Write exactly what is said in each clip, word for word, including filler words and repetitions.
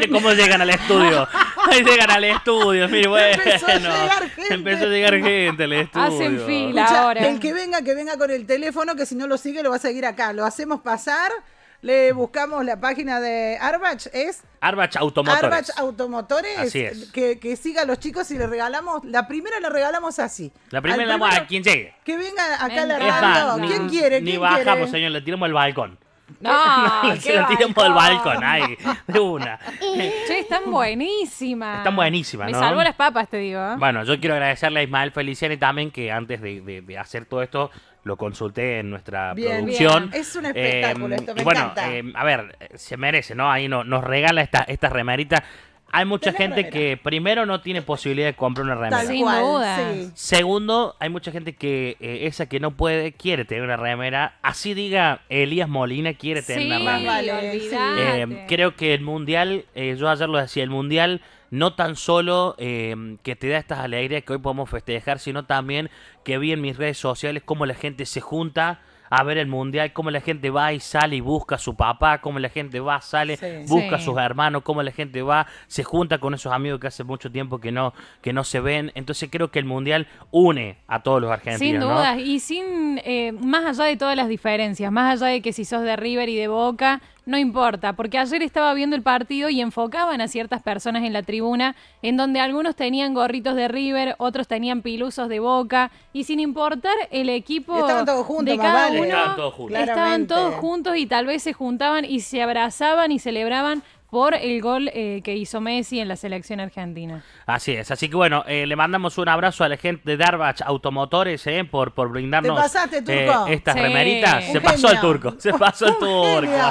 Mire cómo llegan al estudio. Ahí llegan al estudio, mire, bueno. Empezó a llegar gente. Empezó a llegar gente al estudio. Hacen fila Escucha, ahora. el que venga, que venga con el teléfono, que si no lo sigue lo va a seguir acá. Lo hacemos pasar, le buscamos la página de Arbach, es Arbach Automotores. Arbach Automotores. Así es. Que, que siga a los chicos y le regalamos, la primera le regalamos así. La primera Al la damos a primero quien llegue. Que venga acá a la Es Es radio. más, ¿Quién ni, quiere? Ni ¿Quién bajamos, quiere? señor, le tiramos el balcón. No, Se qué lo tiramos del balcón. balcón, ahí, de una. Che, están buenísimas. Están buenísimas, Me ¿no? salvó las papas, te digo. ¿eh? Bueno, yo quiero agradecerle a Ismael Feliciani también, que antes de, de- de hacer todo esto, lo consulté en nuestra Bien, producción. bien. Es un espectáculo esto, me y bueno, encanta. eh, a ver, se merece, ¿no? Ahí no, nos regala esta, esta remerita. Hay mucha Tenés gente remera. que primero no tiene posibilidad de comprar una remera. Tal Sin cual, dudas. sí. Segundo, hay mucha gente que eh, esa que no puede quiere tener una remera. Así diga Elías Molina quiere tener Sí, una remera. Vale, olvidate. Eh, creo que el mundial, eh, yo ayer lo decía, el mundial no tan solo eh, que te da estas alegrías que hoy podemos festejar, sino también que vi en mis redes sociales cómo la gente se junta a ver el mundial, cómo la gente va y sale y busca a su papá, cómo la gente va, sale, Sí. busca a Sí. sus hermanos, cómo la gente va, se junta con esos amigos que hace mucho tiempo que no, que no se ven. Entonces creo que el mundial une a todos los argentinos, Sin ¿no? dudas, y sin, eh, más allá de todas las diferencias, más allá de que si sos de River y de Boca, no importa, porque ayer estaba viendo el partido y enfocaban a ciertas personas en la tribuna, en donde algunos tenían gorritos de River, otros tenían pilusos de Boca, y sin importar el equipo Estaban todos juntos, de más cada vale. uno, Estaban todos juntos. estaban Claramente. todos juntos y tal vez se juntaban y se abrazaban y celebraban por el gol eh, que hizo Messi en la selección argentina. Así es, así que bueno, eh, le mandamos un abrazo a la gente de Arbach Automotores eh, por, por brindarnos ¿Te pasaste, Turco? eh, estas Sí. remeritas. Un Se pasó el genio. turco, se pasó el Un turco. genio.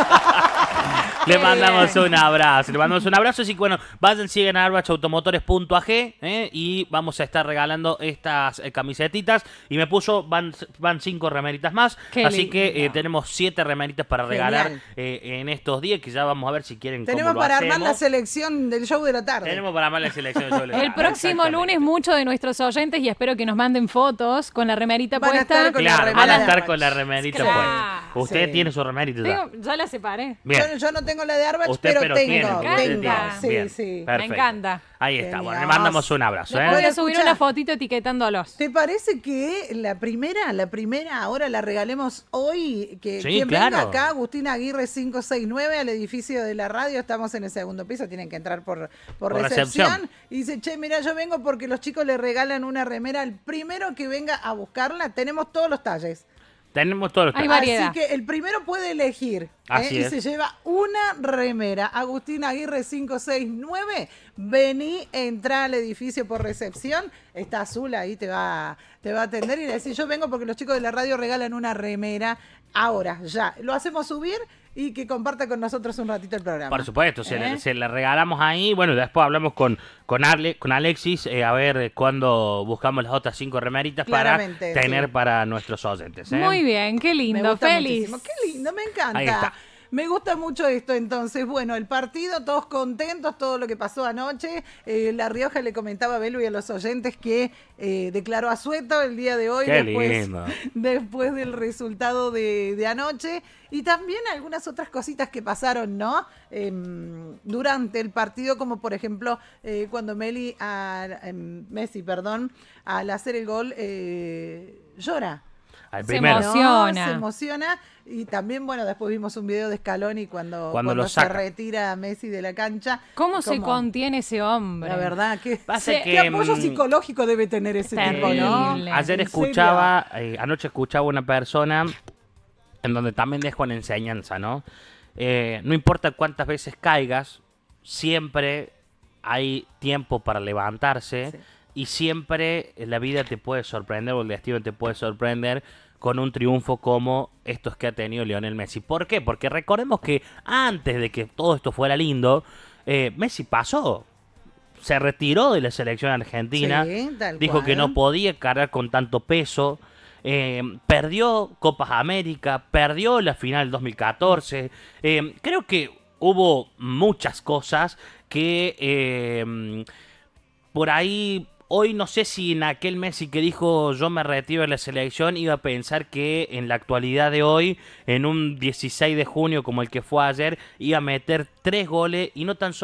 Le Qué mandamos bien. un abrazo, le mandamos un abrazo. Así que bueno, vayan, siguen a arbach automotores punto a g eh, y vamos a estar regalando estas eh, camisetitas. Y me puso, van, van cinco remeritas más. Qué así que eh, lindo. tenemos siete remeritas para regalar Genial. eh, en estos días, que ya vamos a ver si quieren Tenemos cómo lo para hacemos. armar la selección del show de la tarde. Tenemos para armar la selección. yo les- El próximo Exactamente. lunes muchos de nuestros oyentes, y espero que nos manden fotos con la remerita Van a puesta. estar con la Claro, remera van a de estar Arbach. con la remerita Claro. puesta. Usted Sí. tiene su remerita ya. Tengo- ya la separé. Bien. Yo, yo no tengo la de Arbach, Usted, pero, pero tengo. tiene, usted tengo. tiene. Sí, Bien, sí. perfecto. Me encanta. Ahí está, bueno, le Genial. mandamos un abrazo, Les ¿eh? voy a Bueno, subir escuchá. una fotito etiquetándolos. ¿Te parece que la primera, la primera ahora la regalemos hoy? Que Sí, quien claro. venga acá, Agustín Aguirre cinco seis nueve, al edificio de la radio, estamos en el segundo piso, tienen que entrar por, por, Por recepción. recepción. Y dice, che, mira, yo vengo porque los chicos le regalan una remera al primero que venga a buscarla. Tenemos todos los talles. Tenemos todos los Hay temas. variedad. Así que el primero puede elegir ¿eh? Así y es. se lleva una remera. Agustín Aguirre cinco seis nueve, vení, entra al edificio por recepción. Está Azul ahí, te va, te va a atender y le decís, yo vengo porque los chicos de la radio regalan una remera. Ahora, ya. Lo hacemos subir y que comparta con nosotros un ratito el programa. Por supuesto, se, ¿Eh? le, se le regalamos ahí. Bueno, después hablamos con, con, Arle, con Alexis eh, a ver cuándo buscamos las otras cinco remeritas para Claramente, tener sí. para nuestros oyentes. ¿eh? Muy bien, qué Me lindo, gusta feliz. muchísimo. Qué lindo, me encanta. Ahí está. Me gusta mucho esto, entonces, bueno, el partido, todos contentos, todo lo que pasó anoche. Eh, La Rioja le comentaba a Belu y a los oyentes que eh, declaró asueto el día de hoy Qué después, lindo. después del resultado de, de anoche. Y también algunas otras cositas que pasaron, ¿no? Em, durante el partido, como por ejemplo, eh, cuando Meli, a, em, Messi, perdón, al hacer el gol, eh, llora. Al Se primero. emociona. No, se emociona. Y también, bueno, después vimos un video de Scaloni cuando, Cuando cuando, lo se saca. retira Messi de la cancha. ¿Cómo se Como- contiene ese hombre? La verdad, que Pasa Sí. que, qué apoyo mm, psicológico debe tener ese tipo, ¿no? Terrible. Ayer ¿En escuchaba, eh, anoche escuchaba una persona en donde también dejo una enseñanza, ¿no? Eh, no importa cuántas veces caigas, siempre hay tiempo para levantarse Sí. y siempre la vida te puede sorprender o el destino te puede sorprender con un triunfo como estos que ha tenido Lionel Messi. ¿Por qué? Porque recordemos que antes de que todo esto fuera lindo, eh, Messi pasó. Se retiró de la selección argentina, Sí, tal dijo cual. que no podía cargar con tanto peso, eh, perdió Copas América, perdió la final dos mil catorce. Eh, creo que hubo muchas cosas que eh, por ahí... Hoy no sé si en aquel Messi que dijo yo me retiro de la selección iba a pensar que en la actualidad de hoy, en un dieciséis de junio como el que fue ayer, iba a meter tres goles y no tan solo